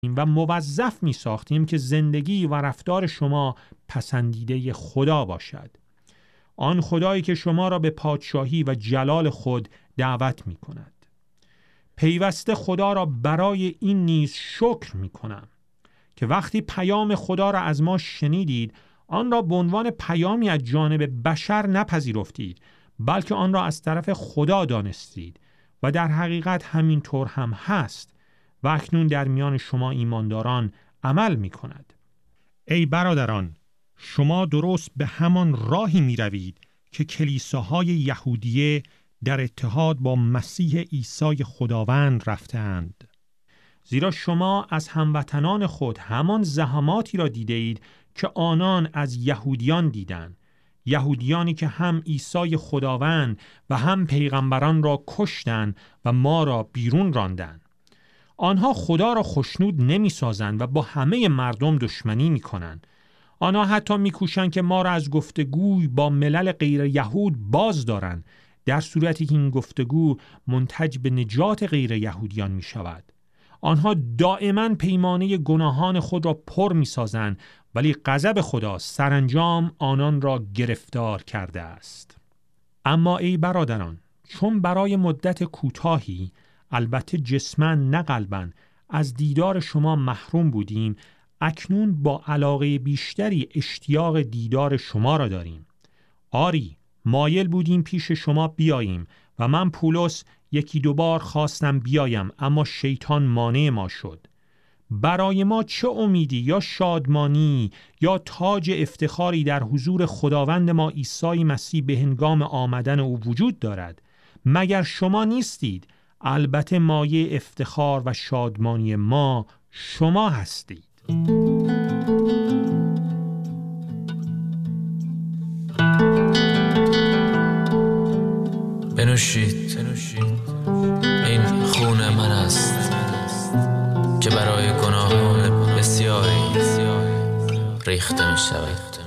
و موظف می ساختیم که زندگی و رفتار شما پسندیده خدا باشد. آن خدایی که شما را به پادشاهی و جلال خود دعوت می کند. پیوسته خدا را برای این نیز شکر می کنم که وقتی پیام خدا را از ما شنیدید، آن را به عنوان پیامی از جانب بشر نپذیرفتید، بلکه آن را از طرف خدا دانستید و در حقیقت همین طور هم هست و اکنون در میان شما ایمانداران عمل می کند. ای برادران، شما درست به همان راهی می روید که کلیساهای یهودیه در اتحاد با مسیح عیسی خداوند رفتند. زیرا شما از هموطنان خود همان زحماتی را دیده اید که آنان از یهودیان دیدند، یهودیانی که هم عیسی خداوند و هم پیغمبران را کشتند و ما را بیرون راندند. آنها خدا را خوشنود نمی سازند و با همه مردم دشمنی می کنند. آنها حتی می کوشند که ما را از گفتگوی با ملل غیر یهود باز دارند، در صورتی که این گفتگو منتج به نجات غیر یهودیان می شود. آنها دائما پیمانه گناهان خود را پر می سازند، ولی غضب خدا سرانجام آنان را گرفتار کرده است. اما ای برادران، چون برای مدت کوتاهی، البته جسماً نه قلباً، از دیدار شما محروم بودیم، اکنون با علاقه بیشتری اشتیاق دیدار شما را داریم. آری، مایل بودیم پیش شما بیاییم و من پولس یکی دو بار خواستم بیایم، اما شیطان مانع ما شد. برای ما چه امیدی یا شادمانی یا تاج افتخاری در حضور خداوند ما عیسی مسیح به هنگام آمدن او وجود دارد؟ مگر شما نیستید؟ البته مایه افتخار و شادمانی ما شما هستید. بنوشید، این خون من است که برای گناهان بسیاری ریخته می شود.